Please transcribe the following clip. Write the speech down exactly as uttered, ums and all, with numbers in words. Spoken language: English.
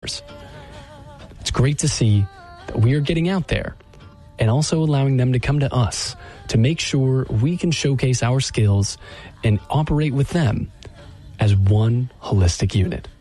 others. It's great to see that we are getting out there and also allowing them to come to us to make sure we can showcase our skills and operate with them as one holistic unit.